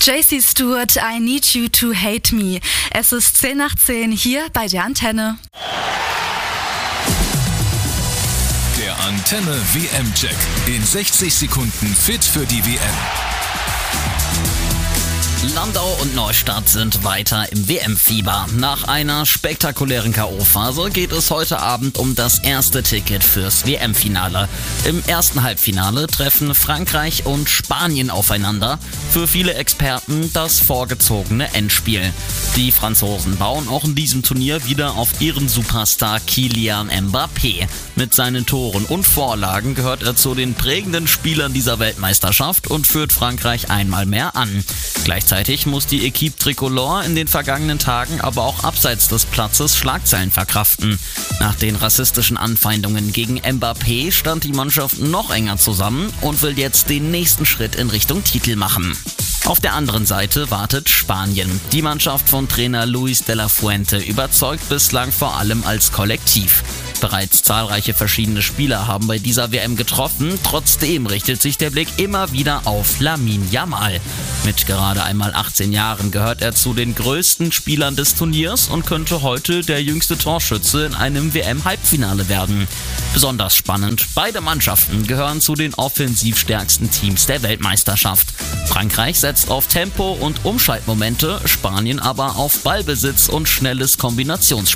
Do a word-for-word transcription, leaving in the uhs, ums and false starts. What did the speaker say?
J C Stewart, I Need You to Hate Me. Es ist zehn nach zehn hier bei der Antenne. Der Antenne W M-Check. In sechzig Sekunden fit für die W M. Landau und Neustadt sind weiter im W M-Fieber. Nach einer spektakulären K O-Phase geht es heute Abend um das erste Ticket fürs W M-Finale. Im ersten Halbfinale treffen Frankreich und Spanien aufeinander. Für viele Experten das vorgezogene Endspiel. Die Franzosen bauen auch in diesem Turnier wieder auf ihren Superstar Kylian Mbappé. Mit seinen Toren und Vorlagen gehört er zu den prägenden Spielern dieser Weltmeisterschaft und führt Frankreich einmal mehr an. Gleichzeitig muss die Equipe Tricolore in den vergangenen Tagen aber auch abseits des Platzes Schlagzeilen verkraften. Nach den rassistischen Anfeindungen gegen Mbappé stand die Mannschaft noch enger zusammen und will jetzt den nächsten Schritt in Richtung Titel machen. Auf der anderen Seite wartet Spanien. Die Mannschaft von Trainer Luis de la Fuente überzeugt bislang vor allem als Kollektiv. Bereits zahlreiche verschiedene Spieler haben bei dieser W M getroffen, trotzdem richtet sich der Blick immer wieder auf Lamine Yamal. Mit gerade einmal achtzehn Jahren gehört er zu den größten Spielern des Turniers und könnte heute der jüngste Torschütze in einem W M-Halbfinale werden. Besonders spannend, beide Mannschaften gehören zu den offensivstärksten Teams der Weltmeisterschaft. Frankreich setzt auf Tempo und Umschaltmomente, Spanien aber auf Ballbesitz und schnelles Kombinationsspiel.